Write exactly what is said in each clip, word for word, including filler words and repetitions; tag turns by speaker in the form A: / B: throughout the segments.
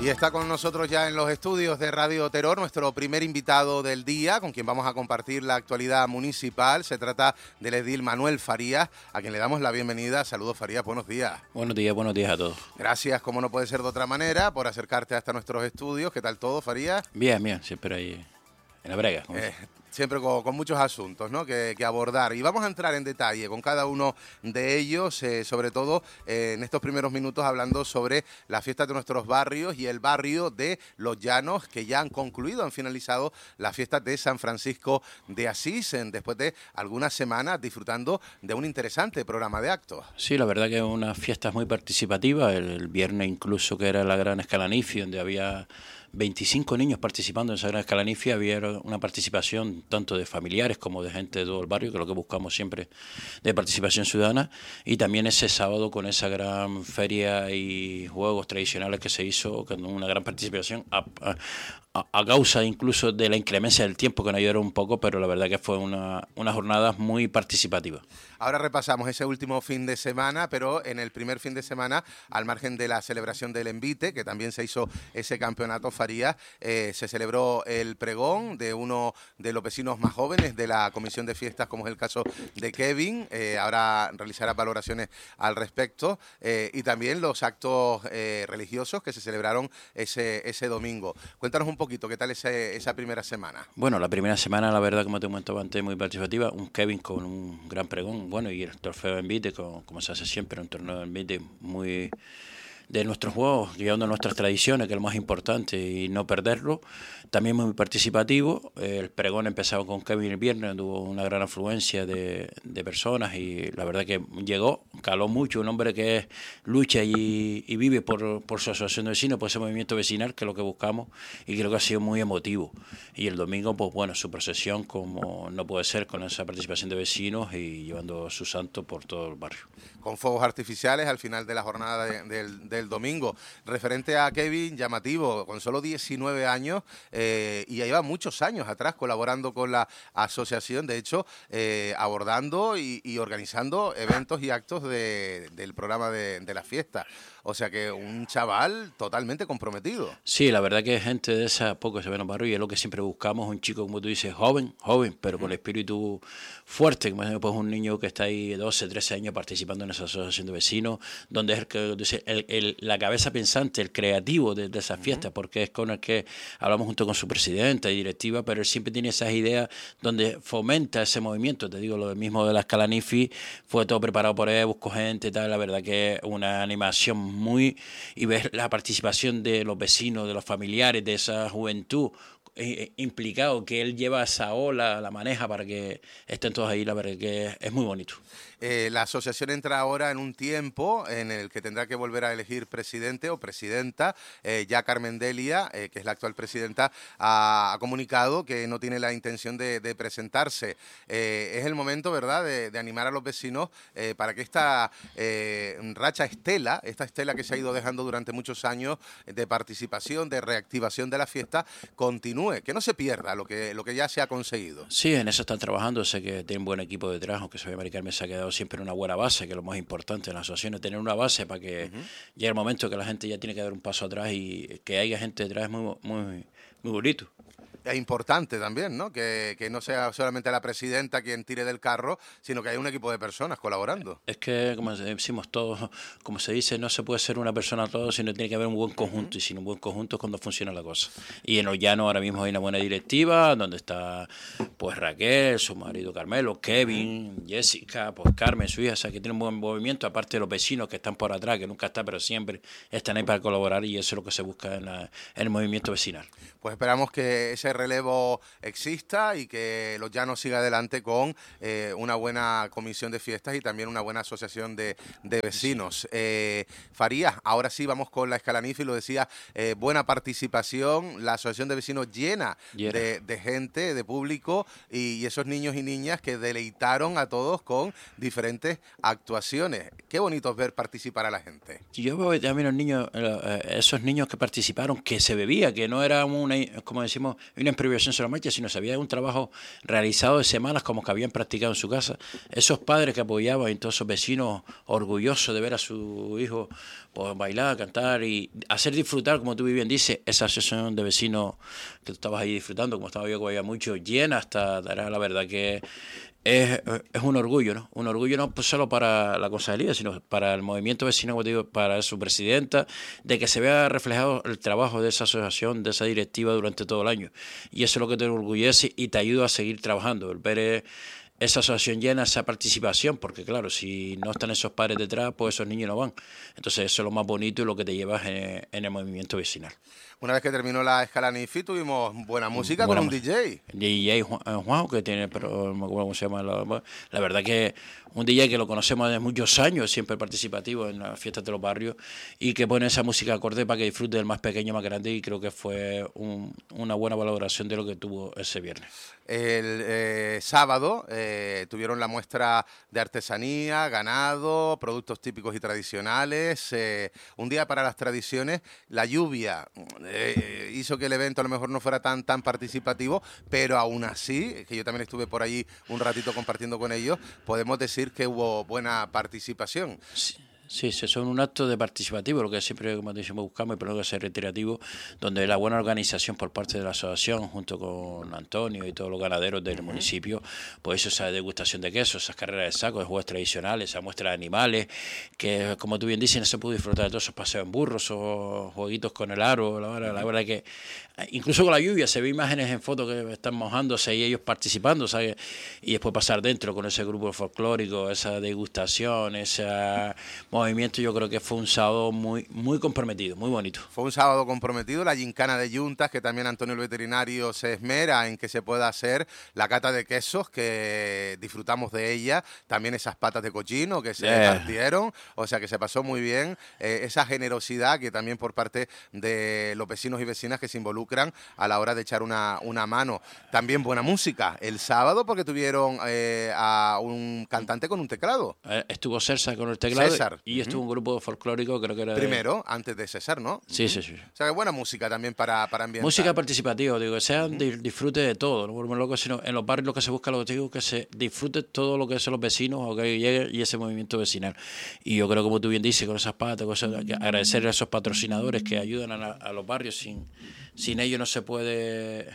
A: Y está con nosotros ya en los estudios de Radio Terror nuestro primer invitado del día, con quien vamos a compartir la actualidad municipal. Se trata del edil Manuel Farías, a quien le damos la bienvenida. Saludos, Farías, buenos días.
B: Buenos días, buenos días a todos.
A: Gracias, como no puede ser de otra manera, por acercarte hasta nuestros estudios. ¿Qué tal todo, Farías?
B: Bien, bien, siempre ahí en la brega.
A: Eh, siempre con, con muchos asuntos, ¿no?, que, que abordar. Y vamos a entrar en detalle con cada uno de ellos, eh, sobre todo eh, en estos primeros minutos hablando sobre las fiestas de nuestros barrios y el barrio de Los Llanos, que ya han concluido, han finalizado las fiestas de San Francisco de Asís, en, después de algunas semanas disfrutando de un interesante programa de actos.
B: Sí, la verdad que unas fiestas muy participativas. El, el viernes incluso, que era la gran escalanifi, donde había veinticinco niños participando en esa gran escalanifi, había una participación tanto de familiares como de gente de todo el barrio, que es lo que buscamos siempre, de participación ciudadana. Y también ese sábado con esa gran feria y juegos tradicionales que se hizo, con una gran participación a, a, a causa incluso de la inclemencia del tiempo, que nos ayudó un poco, pero la verdad que fue una, una jornada muy participativa.
A: Ahora repasamos ese último fin de semana, pero en el primer fin de semana, al margen de la celebración del Envite, que también se hizo ese campeonato Farías, eh, se celebró el pregón de uno de los vecinos más jóvenes de la Comisión de Fiestas, como es el caso de Kevin. Eh, ahora realizará valoraciones al respecto, eh, y también los actos eh, religiosos que se celebraron ese, ese domingo. Cuéntanos un poquito, ¿qué tal ese, esa primera semana?
B: Bueno, la primera semana, la verdad, como te comentaba antes, muy participativa. Un Kevin con un gran pregón, bueno, y el trofeo de Envite, como, como se hace siempre, un torneo de Envite muy de nuestros juegos, llevando nuestras tradiciones, que es lo más importante, y no perderlo. También muy participativo. El pregón empezaba con Kevin el viernes, donde hubo una gran afluencia de, de personas, y la verdad que llegó, caló mucho, un hombre que lucha y, y vive por, por su asociación de vecinos, por ese movimiento vecinal, que es lo que buscamos, y creo que ha sido muy emotivo. Y el domingo, pues bueno, su procesión, como no puede ser, con esa participación de vecinos y llevando su santo por todo el barrio.
A: Con fuegos artificiales al final de la jornada de, del, del domingo. Referente a Kevin, llamativo, con solo diecinueve años, eh, y ya lleva muchos años atrás colaborando con la asociación, de hecho, eh, abordando y, y organizando eventos y actos de, del programa de, de la fiesta. O sea que un chaval totalmente comprometido.
B: Sí, la verdad que gente de esa poco se ve en los barrios, y es lo que siempre buscamos, un chico, como tú dices, joven, joven, pero con espíritu fuerte, como pues un niño que está ahí doce, trece años participando en esa asociación de vecinos, donde es el que dice, el, el, la cabeza pensante, el creativo de, de esas fiestas, porque es con el que hablamos junto con su presidenta y directiva, pero él siempre tiene esas ideas donde fomenta ese movimiento. Te digo, lo mismo de la escalanifi, fue todo preparado por él, buscó gente y tal, la verdad que es una animación muy, y ver la participación de los vecinos, de los familiares, de esa juventud eh, implicado, que él lleva esa ola, la maneja para que estén todos ahí, la verdad que es, es muy bonito.
A: Eh, la asociación entra ahora en un tiempo en el que tendrá que volver a elegir presidente o presidenta. Eh, ya Carmen Delia, eh, que es la actual presidenta, ha, ha comunicado que no tiene la intención de, de presentarse. Eh, es el momento, ¿verdad?, de, de animar a los vecinos eh, para que esta eh, racha estela, esta estela que se ha ido dejando durante muchos años de participación, de reactivación de la fiesta, continúe, que no se pierda lo que, lo que ya se ha conseguido.
B: Sí, en eso están trabajando. Sé que tienen un buen equipo detrás, aunque se ve Mari Carmen se ha quedado siempre una buena base, que es lo más importante en la asociación, es tener una base para que uh-huh. llegue el momento que la gente ya tiene que dar un paso atrás, y que haya gente detrás es muy, muy, muy bonito.
A: Es importante también, ¿no?, que, que no sea solamente la presidenta quien tire del carro, sino que hay un equipo de personas colaborando.
B: Es que, como decimos todos, como se dice, no se puede ser una persona todo, sino tiene que haber un buen conjunto, uh-huh. y sin un buen conjunto es cuando funciona la cosa. Y en Los Llanos ahora mismo hay una buena directiva, donde está pues Raquel, su marido Carmelo, Kevin, uh-huh. Jessica, pues Carmen, su hija, o sea, que tiene un buen movimiento, aparte de los vecinos que están por atrás, que nunca están, pero siempre están ahí para colaborar, y eso es lo que se busca en, la, en el movimiento vecinal.
A: Pues esperamos que ese relevo exista y que Los Llanos siga adelante con eh, una buena comisión de fiestas y también una buena asociación de, de vecinos. Eh, Farías, ahora sí vamos con la escalanifi, lo decía, eh, buena participación, la asociación de vecinos llena yeah. de, de gente, de público, y, y esos niños y niñas que deleitaron a todos con diferentes actuaciones. Qué bonito es ver participar a la gente.
B: Yo veo también los niños, esos niños que participaron, que se bebía, que no era una, como decimos, una improvisación solamente, sino se había un trabajo realizado de semanas, como que habían practicado en su casa. Esos padres que apoyaban, y todos esos vecinos orgullosos de ver a su hijo pues bailar, cantar y hacer disfrutar, como tú bien dices, esa asociación de vecinos que tú estabas ahí disfrutando, como estaba yo que había mucho, llena hasta, era la verdad que es, es un orgullo, ¿no? Un orgullo no pues solo para la concejalía, sino para el movimiento vecino, como te digo, para su presidenta, de que se vea reflejado el trabajo de esa asociación, de esa directiva durante todo el año. Y eso es lo que te enorgullece y te ayuda a seguir trabajando, el ver eh, esa asociación llena, esa participación, porque claro, si no están esos padres detrás, pues esos niños no van. Entonces eso es lo más bonito y lo que te llevas en, en el movimiento vecinal.
A: Una vez que terminó la escala Nifi, tuvimos buena música
B: Buena
A: con un
B: mu-
A: D J.
B: D J Juanjo, que tiene, pero no me acuerdo cómo se llama. La, la verdad que un D J que lo conocemos desde muchos años, siempre participativo en las fiestas de los barrios y que pone esa música acorde para que disfrute del más pequeño, más grande, y creo que fue un, una buena valoración de lo que tuvo ese viernes.
A: El eh, sábado eh, tuvieron la muestra de artesanía, ganado, productos típicos y tradicionales, eh, un día para las tradiciones. La lluvia eh, hizo que el evento a lo mejor no fuera tan, tan participativo, pero aún así, que yo también estuve por allí un ratito compartiendo con ellos, podemos decir que hubo buena participación.
B: Sí. Sí, sí, son un acto de participativo, lo que siempre, como decimos, buscamos, pero que ser reiterativo, donde la buena organización por parte de la asociación, junto con Antonio y todos los ganaderos del municipio, pues eso, esa degustación de quesos, esas carreras de sacos, de juegos tradicionales, esa muestra de animales, que como tú bien dices, no se pudo disfrutar de todos esos paseos en burros o jueguitos con el aro, la verdad, la verdad que incluso con la lluvia se ve imágenes en fotos que están mojándose y ellos participando, ¿sabes? Y después pasar dentro con ese grupo folclórico, esa degustación, ese movimiento, yo creo que fue un sábado muy, muy comprometido, muy bonito.
A: Fue un sábado comprometido, la gincana de yuntas, que también Antonio el veterinario se esmera en que se pueda hacer, la cata de quesos, que disfrutamos de ella, también esas patas de cochino que se
B: Yeah.
A: partieron, o sea que se pasó muy bien, eh, esa generosidad que también por parte de los vecinos y vecinas que se involucran a la hora de echar una, una mano. También buena música el sábado, porque tuvieron eh, a un cantante con un teclado.
B: Eh, Estuvo César con el teclado.
A: César.
B: Y estuvo un grupo folclórico, creo que era de...
A: Primero, antes de César, ¿no?
B: Sí, sí, sí.
A: O sea, que buena música también para, para ambientar.
B: Música participativa, digo, que sean uh-huh. disfrute de todo, no volvemos locos, sino en los barrios lo que se busca, lo que digo, que se disfrute todo lo que son los vecinos, o que llegue y ese movimiento vecinal. Y yo creo, como tú bien dices, con esas patas, cosas, agradecer a esos patrocinadores que ayudan a, la, a los barrios, sin, sin ellos no se puede...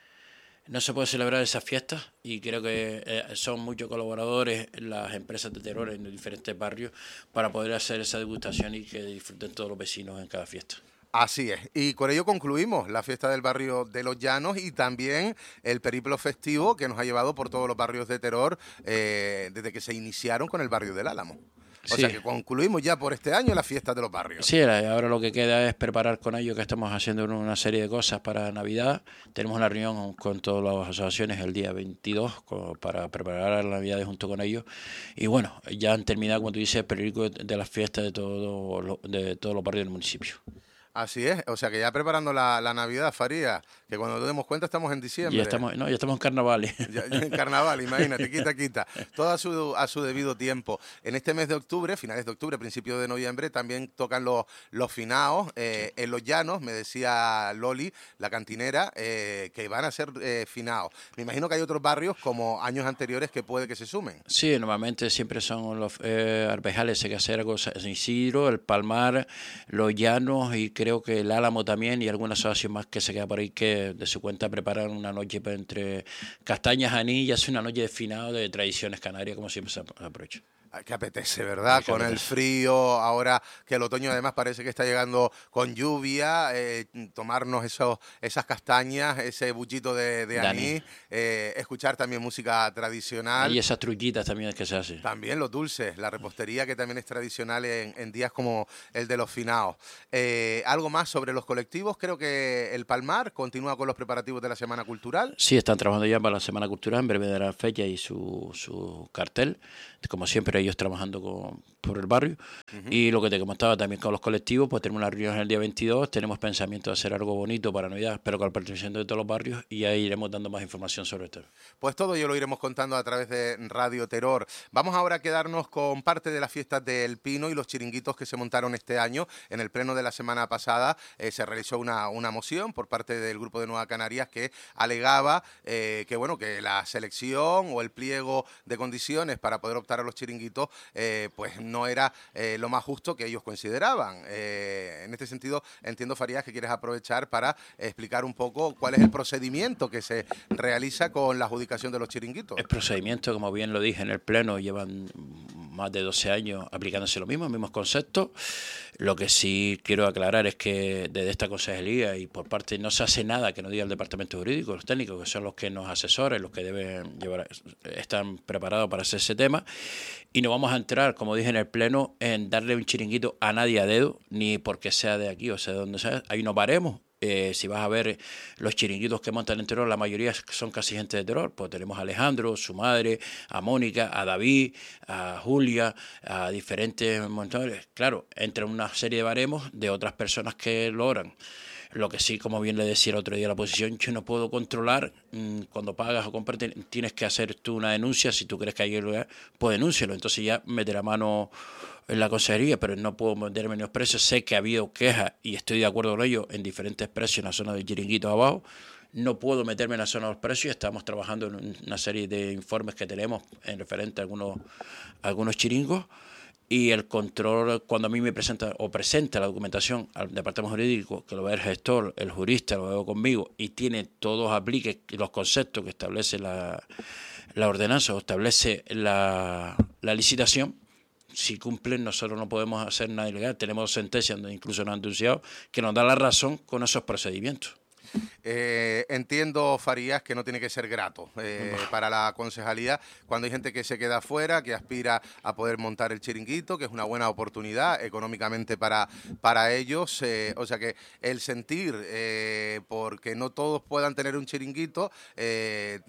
B: No se puede celebrar esas fiestas, y creo que eh, son muchos colaboradores las empresas de terror en los diferentes barrios para poder hacer esa degustación y que disfruten todos los vecinos en cada fiesta.
A: Así es, y con ello concluimos la fiesta del barrio de Los Llanos y también el periplo festivo que nos ha llevado por todos los barrios de Teror eh, desde que se iniciaron con el barrio del Álamo. O
B: Sí.
A: sea que concluimos ya por este año la fiesta de los barrios.
B: Sí, ahora lo que queda es preparar con ellos, que estamos haciendo una serie de cosas para Navidad. Tenemos una reunión con todas las asociaciones el día veintidós con, para preparar la Navidad junto con ellos. Y bueno, ya han terminado, como tú dices, el periódico de las fiestas de, todo lo, de todos los barrios del municipio.
A: Así es, o sea que ya preparando la, la Navidad, Faría, que cuando nos demos cuenta estamos en diciembre.
B: Ya estamos, no, ya estamos en carnavales.
A: Ya, ya en carnaval, imagínate, quita, quita. Todo a su, a su debido tiempo. En este mes de octubre, finales de octubre, principios de noviembre, también tocan los, los finaos eh, sí. En Los Llanos, me decía Loli, la cantinera, eh, que van a ser eh, finaos. Me imagino que hay otros barrios como años anteriores que puede que se sumen.
B: Sí, normalmente siempre son los eh, Arvejales, Secasera, San Isidro, el Palmar, Los Llanos y creo que el Álamo también y alguna asociación más que se queda por ahí que de su cuenta preparan una noche entre castañas, anillas, una noche de finado de tradiciones canarias, como siempre se aprovecha.
A: Que apetece, ¿verdad?
B: Que
A: con
B: apetece.
A: El frío, ahora que el otoño además parece que está llegando con lluvia, eh, tomarnos esos, esas castañas, ese buchito de, de anís, eh, escuchar también música tradicional.
B: Y esas truquitas también que se hacen.
A: También los dulces, la repostería que también es tradicional en, en días como el de los finaos. Eh, algo más sobre los colectivos, creo que el Palmar continúa con los preparativos de la Semana Cultural.
B: Sí, están trabajando ya para la Semana Cultural, en breve de la fecha y su, su cartel, como siempre ellos trabajando con, por el barrio. Uh-huh. Y lo que te comentaba también con los colectivos, pues tenemos una reunión el día veintidós, tenemos pensamiento de hacer algo bonito para Navidad, pero con el participación de todos los barrios, y ahí iremos dando más información sobre esto.
A: Pues todo ello lo iremos contando a través de Radio Teror. Vamos ahora a quedarnos con parte de las fiestas del Pino y los chiringuitos que se montaron este año. En el pleno de la semana pasada eh, se realizó una, una moción por parte del Grupo de Nueva Canarias que alegaba eh, que, bueno, que la selección o el pliego de condiciones para poder optar a los chiringuitos chiringuitos, eh, pues no era eh, lo más justo que ellos consideraban. Eh, en este sentido, entiendo, Farías, que quieres aprovechar para explicar un poco cuál es el procedimiento que se realiza con la adjudicación de los chiringuitos.
B: El procedimiento, como bien lo dije en el Pleno, llevan más de doce años aplicándose lo mismo, los mismos conceptos. Lo que sí quiero aclarar es que desde esta consejería y por parte no se hace nada que no diga el departamento jurídico, los técnicos, que son los que nos asesoran, los que deben llevar, están preparados para hacer ese tema. Y no vamos a entrar, como dije en el Pleno, en darle un chiringuito a nadie a dedo, ni porque sea de aquí o sea de donde sea. Hay unos baremos. Eh, si vas a ver los chiringuitos que montan en Terror, la mayoría son casi gente de Terror. Pues tenemos a Alejandro, su madre, a Mónica, a David, a Julia, a diferentes montadores. Claro, entre una serie de baremos de otras personas que lo oran. Lo que sí, como bien le decía el otro día la oposición, yo no puedo controlar mmm, cuando pagas o compras, tienes que hacer tú una denuncia. Si tú crees que hay algo, pues denúncialo. Entonces ya mete la mano en la consejería, pero no puedo meterme en los precios. Sé que ha habido quejas y estoy de acuerdo con ello en diferentes precios en la zona de chiringuitos abajo. No puedo meterme en la zona de los precios. Estamos trabajando en una serie de informes que tenemos en referente a algunos, a algunos chiringos. Y el control, cuando a mí me presenta o presenta la documentación al departamento jurídico, que lo ve el gestor, el jurista, lo veo conmigo, y tiene todos apliques los conceptos que establece la, la ordenanza o establece la, la licitación, si cumplen, nosotros no podemos hacer nada ilegal. Tenemos sentencias donde incluso nos han denunciado que nos da la razón con esos procedimientos.
A: Eh, entiendo, Farías, que no tiene que ser grato eh, para la concejalía cuando hay gente que se queda afuera, que aspira a poder montar el chiringuito, que es una buena oportunidad económicamente para, para ellos. Eh, o sea que el sentir, eh, porque no todos puedan tener un chiringuito, eh,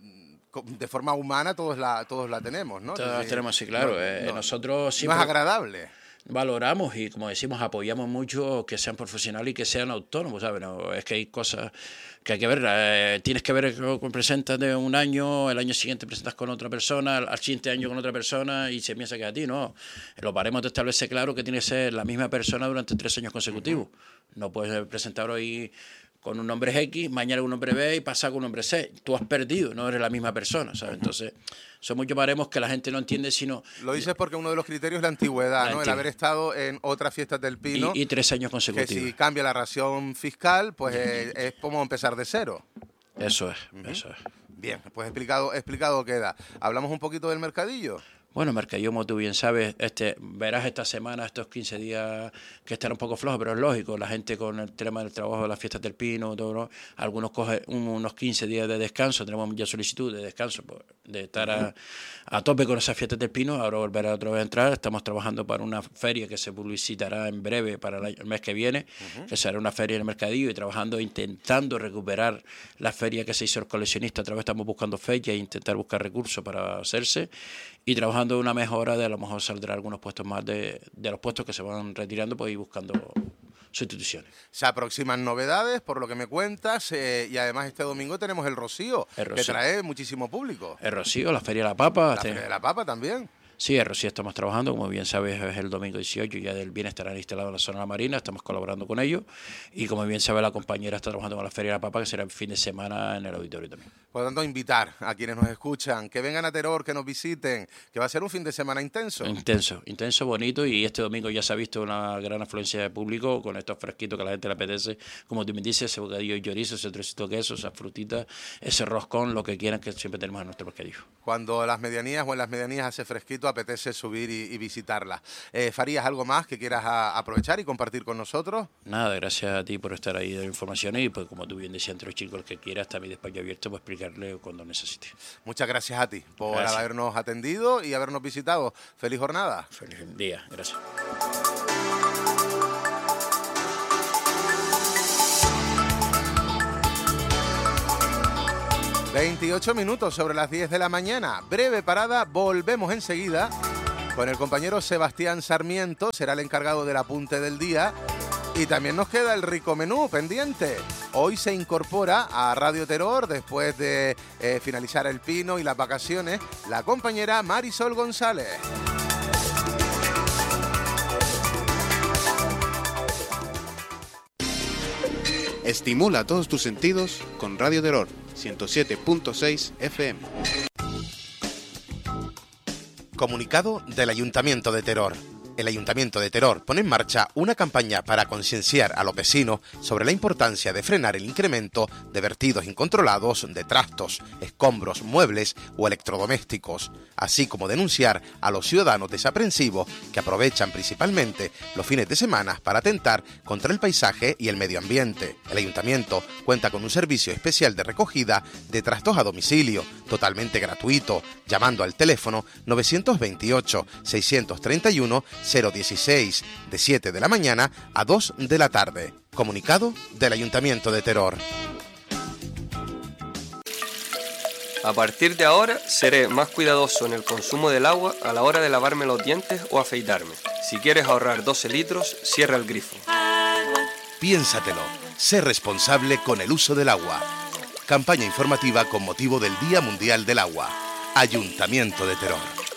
A: de forma humana todos la, todos la tenemos, ¿no?
B: Todos la tenemos, sí, claro.
A: No,
B: eh,
A: no,
B: nosotros siempre...
A: no es agradable.
B: Valoramos y, como decimos, apoyamos mucho que sean profesionales y que sean autónomos, ¿sabes? No, es que hay cosas que hay que ver. Eh, tienes que ver que presentas de un año, el año siguiente presentas con otra persona, al siguiente año con otra persona y se piensa que a ti, no. Los baremos te establece claro que tiene que ser la misma persona durante tres años consecutivos. No puedes presentar hoy con un nombre X, mañana con un nombre B y pasar con un nombre C. Tú has perdido, no eres la misma persona, ¿sabes? Entonces, son muchos baremos que la gente no entiende, sino...
A: Lo dices porque uno de los criterios es la antigüedad, la ¿no? Antigüedad. El haber estado en otras fiestas del Pino.
B: Y, y tres años consecutivos.
A: Que si cambia la ración fiscal, pues es, es como empezar de cero.
B: Eso es, uh-huh. eso es.
A: Bien, pues explicado, explicado queda. ¿Hablamos un poquito del mercadillo?
B: Bueno, mercadillo, como tú bien sabes, este, verás esta semana, estos quince días que estará un poco flojo, pero es lógico, la gente con el tema del trabajo de las fiestas del Pino, todo, ¿no? Algunos cogen unos quince días de descanso, tenemos ya solicitud de descanso, de estar a, a tope con esas fiestas del Pino, ahora volverá otra vez a entrar, estamos trabajando para una feria que se publicitará en breve para el mes que viene, uh-huh. que será una feria en el mercadillo, y trabajando, intentando recuperar la feria que se hizo el coleccionista, otra vez estamos buscando fechas e intentar buscar recursos para hacerse, y trabajando una mejora de a lo mejor saldrá algunos puestos más de, de los puestos que se van retirando, pues ir buscando sustituciones.
A: Se aproximan novedades, por lo que me cuentas, eh, y además este domingo tenemos el Rocío, el Rocío, que trae muchísimo público.
B: El Rocío, la Feria de la Papa.
A: La
B: este...
A: Feria de la Papa también.
B: Sí, el Rocío estamos trabajando, como bien sabes, es el domingo dieciocho, ya del viernes estarán instalados en la zona de la Marina, estamos colaborando con ellos, y como bien sabe la compañera está trabajando con la Feria de la Papa, que será el fin de semana en el auditorio también.
A: Por lo tanto, invitar a quienes nos escuchan, que vengan a Terror, que nos visiten, que va a ser un fin de semana intenso.
B: Intenso, intenso, bonito, y este domingo ya se ha visto una gran afluencia de público con estos fresquitos que a la gente le apetece, como tú me dices, ese bocadillo de chorizo, ese trocito de queso, esas frutitas, ese roscón, lo que quieran, que siempre tenemos en nuestro mercadillo.
A: Cuando las medianías o en las medianías hace fresquito, apetece subir y, y visitarla. Eh, ¿Farías algo más que quieras a, aprovechar y compartir con nosotros?
B: Nada, gracias a ti por estar ahí de informaciones y pues como tú bien decías, entre los chicos, el que quiera, está mi despacho abierto para explicarle cuando necesite.
A: Muchas gracias a ti por
B: gracias.
A: habernos atendido y habernos visitado. Feliz jornada.
B: Feliz día, gracias.
A: veintiocho minutos sobre las diez de la mañana. Breve parada, volvemos enseguida con el compañero Sebastián Sarmiento, será el encargado del apunte del día. Y también nos queda el rico menú pendiente. Hoy se incorpora a Radio Terror, después de eh, finalizar el Pino y las vacaciones, la compañera Marisol González.
C: Estimula todos tus sentidos con Radio Terror ciento siete punto seis F M.
A: Comunicado del Ayuntamiento de Teror. El Ayuntamiento de Teror pone en marcha una campaña para concienciar a los vecinos sobre la importancia de frenar el incremento de vertidos incontrolados de trastos, escombros, muebles o electrodomésticos, así como denunciar a los ciudadanos desaprensivos que aprovechan principalmente los fines de semana para atentar contra el paisaje y el medio ambiente. El Ayuntamiento cuenta con un servicio especial de recogida de trastos a domicilio, totalmente gratuito, llamando al teléfono nueve dos ocho, seis tres uno, cero dieciséis, de siete de la mañana a dos de la tarde. Comunicado del Ayuntamiento de Teror.
D: A partir de ahora seré más cuidadoso en el consumo del agua a la hora de lavarme los dientes o afeitarme. Si quieres ahorrar doce litros, cierra el grifo.
A: Piénsatelo. Sé responsable con el uso del agua. Campaña informativa con motivo del Día Mundial del Agua. Ayuntamiento de Teror.